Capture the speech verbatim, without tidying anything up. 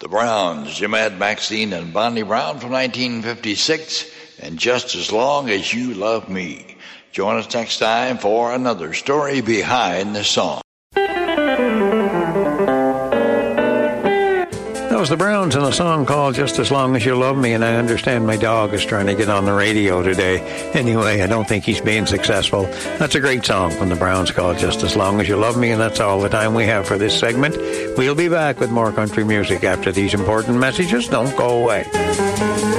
The Browns, Jim Ed Maxine and Bonnie Brown from nineteen fifty-six, and Just As Long As You Love Me. Join us next time for another story behind the song. That was the Browns and a song called Just As Long As You Love Me, and I understand my dog is trying to get on the radio today. Anyway, I don't think he's being successful. That's a great song from the Browns called Just As Long As You Love Me, and that's all the time we have for this segment. We'll be back with more country music after these important messages. Don't go away.